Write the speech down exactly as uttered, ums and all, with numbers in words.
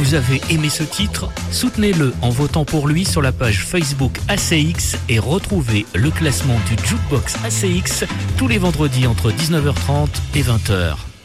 Vous avez aimé ce titre? Soutenez-le en votant pour lui sur la page Facebook A C X et retrouvez le classement du Jukebox A C X tous les vendredis entre dix-neuf heures trente et vingt heures.